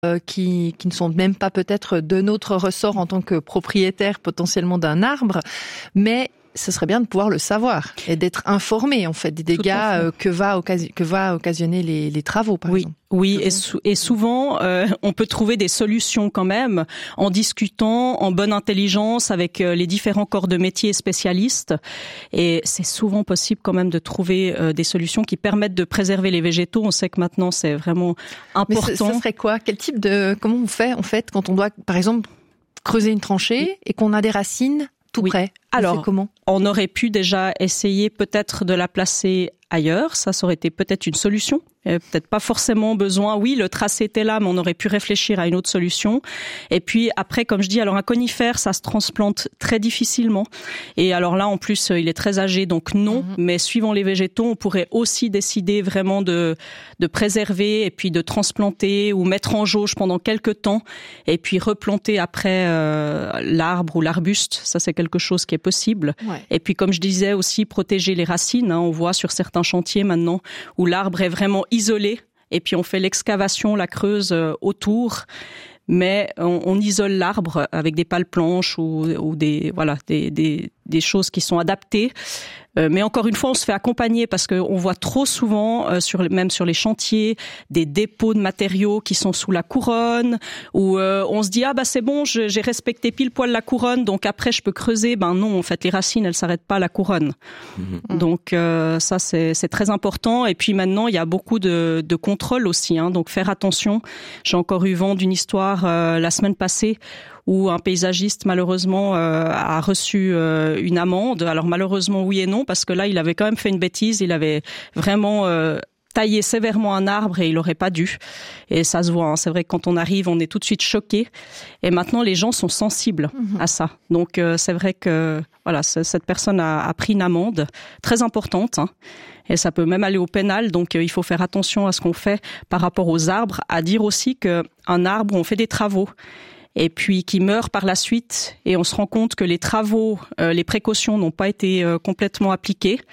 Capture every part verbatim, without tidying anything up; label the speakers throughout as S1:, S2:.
S1: euh, qui, qui ne sont même pas peut-être de notre ressort en tant que propriétaire potentiellement d'un arbre, mais ce serait bien de pouvoir le savoir et d'être informé en fait des dégâts euh, que va occasi- que va occasionner les, les travaux par
S2: oui.
S1: exemple.
S2: Oui, et, sou- et souvent, euh, on peut trouver des solutions quand même en discutant en bonne intelligence avec euh, les différents corps de métier et spécialistes. Et c'est souvent possible quand même de trouver euh, des solutions qui permettent de préserver les végétaux. On sait que maintenant, c'est vraiment important.
S1: Mais ce, ce serait quoi ? Quel type de... Comment on fait en fait quand on doit, par exemple, creuser une tranchée oui. et qu'on a des racines tout
S2: oui.
S1: près ?
S2: Alors,
S1: comment ?
S2: On aurait pu déjà essayer peut-être de la placer ailleurs. Ça, ça aurait été peut-être une solution. Euh, peut-être pas forcément besoin. Oui, le tracé était là, mais on aurait pu réfléchir à une autre solution. Et puis après, comme je dis, alors un conifère, ça se transplante très difficilement. Et alors là, en plus, il est très âgé, donc non. Mm-hmm. Mais suivant les végétaux, on pourrait aussi décider vraiment de de préserver et puis de transplanter ou mettre en jauge pendant quelques temps et puis replanter après euh, l'arbre ou l'arbuste. Ça, c'est quelque chose qui est possible. Ouais. Et puis, comme je disais aussi, protéger les racines. Hein, on voit sur certains chantiers maintenant où l'arbre est vraiment isolé et puis on fait l'excavation, la creuse euh, autour, mais on, on isole l'arbre avec des pales planches ou, ou des voilà des, des des choses qui sont adaptées. Euh, mais encore une fois, on se fait accompagner parce qu'on voit trop souvent, euh, sur, même sur les chantiers, des dépôts de matériaux qui sont sous la couronne, où euh, on se dit ah bah c'est bon, je, j'ai respecté pile poil la couronne, donc après je peux creuser. Ben non, en fait les racines elles s'arrêtent pas à la couronne. Mmh. Donc euh, ça c'est, c'est très important. Et puis maintenant il y a beaucoup de, de contrôle aussi, hein, donc faire attention. J'ai encore eu vent d'une histoire euh, la semaine passée où un paysagiste malheureusement euh, a reçu euh, une amende. Alors malheureusement oui et non, parce que là il avait quand même fait une bêtise, il avait vraiment euh, taillé sévèrement un arbre et il aurait pas dû. Et ça se voit, hein. C'est vrai que quand on arrive, on est tout de suite choqué. Et maintenant les gens sont sensibles mmh. à ça. Donc euh, c'est vrai que voilà, cette personne a, a pris une amende très importante, hein. Et ça peut même aller au pénal, donc euh, il faut faire attention à ce qu'on fait par rapport aux arbres. À dire aussi qu'un arbre, on fait des travaux, et puis qui meurt par la suite, et on se rend compte que les travaux, euh, les précautions n'ont pas été euh, complètement appliquées,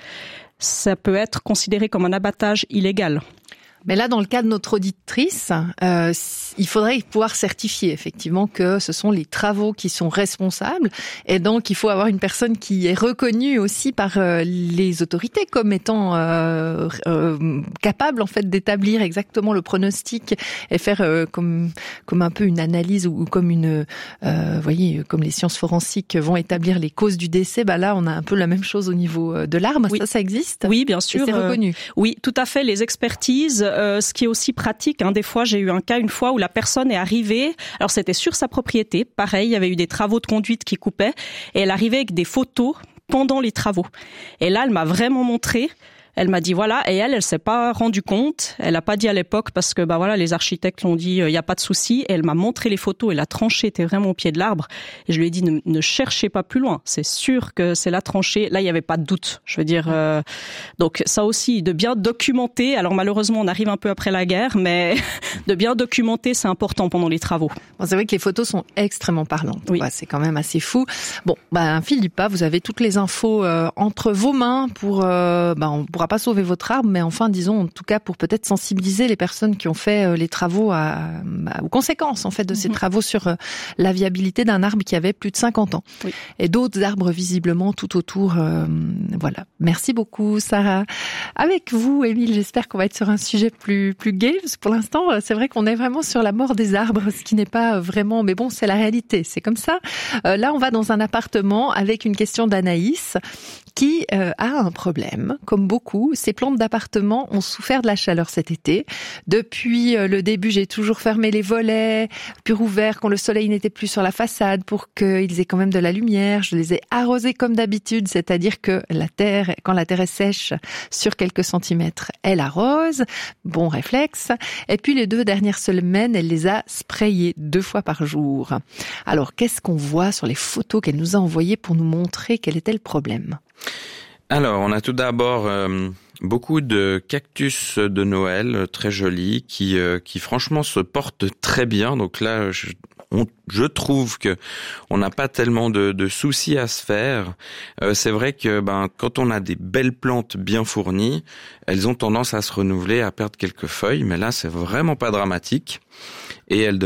S2: ça peut être considéré comme un abattage illégal.
S1: Mais là, dans le cas de notre auditrice, euh, il faudrait pouvoir certifier effectivement que ce sont les travaux qui sont responsables. Et donc, il faut avoir une personne qui est reconnue aussi par euh, les autorités comme étant euh, euh, capable en fait d'établir exactement le pronostic et faire euh, comme comme un peu une analyse ou, ou comme une, euh, vous voyez, comme les sciences forensiques vont établir les causes du décès. Bah là, on a un peu la même chose au niveau de l'arbre. Oui. Ça, ça existe.
S2: Oui, bien sûr.
S1: Et c'est reconnu.
S2: Euh, oui, tout à fait. Les expertises. Euh, ce qui est aussi pratique, hein, des fois j'ai eu un cas une fois où la personne est arrivée, alors c'était sur sa propriété, pareil, il y avait eu des travaux de conduite qui coupaient, et elle arrivait avec des photos pendant les travaux. Et là, elle m'a vraiment montré. Elle m'a dit voilà, et elle, elle s'est pas rendue compte. Elle a pas dit à l'époque parce que bah voilà, les architectes l'ont dit, il euh, y a pas de souci. Et elle m'a montré les photos et la tranchée était vraiment au pied de l'arbre. Et je lui ai dit ne, ne cherchez pas plus loin. C'est sûr que c'est la tranchée. Là, il y avait pas de doute. Je veux dire, euh, donc ça aussi, de bien documenter. Alors malheureusement, on arrive un peu après la guerre, mais de bien documenter, c'est important pendant les travaux.
S1: Bon, c'est vrai que les photos sont extrêmement parlantes.
S2: Oui.
S1: Ouais, c'est quand même assez fou. Bon, bah Philippa, vous avez toutes les infos euh, entre vos mains pour, euh, bah on pourra pas sauver votre arbre, mais enfin, disons, en tout cas, pour peut-être sensibiliser les personnes qui ont fait les travaux à, à, aux conséquences, en fait, de ces mmh. travaux sur la viabilité d'un arbre qui avait plus de cinquante ans. Oui. Et d'autres arbres, visiblement, tout autour. Euh, voilà. Merci beaucoup, Sarah. Avec vous, Émile, j'espère qu'on va être sur un sujet plus, plus gai, parce que pour l'instant, c'est vrai qu'on est vraiment sur la mort des arbres, ce qui n'est pas vraiment, mais bon, c'est la réalité. C'est comme ça. Euh, là, on va dans un appartement avec une question d'Anaïs, qui euh, a un problème, comme beaucoup. Ces plantes d'appartement ont souffert de la chaleur cet été. Depuis euh, le début, j'ai toujours fermé les volets, puis rouvert quand le soleil n'était plus sur la façade pour qu'ils aient quand même de la lumière. Je les ai arrosés comme d'habitude, c'est-à-dire que la terre, quand la terre est sèche sur quelques centimètres, elle arrose. Bon réflexe. Et puis les deux dernières semaines, elle les a sprayés deux fois par jour. Alors, qu'est-ce qu'on voit sur les photos qu'elle nous a envoyées pour nous montrer quel était le problème ?
S3: Alors, on a tout d'abord euh, beaucoup de cactus de Noël très jolis qui, euh, qui franchement se portent très bien. Donc là, je, on, je trouve que on n'a pas tellement de, de soucis à se faire. Euh, c'est vrai que ben quand on a des belles plantes bien fournies, elles ont tendance à se renouveler, à perdre quelques feuilles, mais là c'est vraiment pas dramatique et elles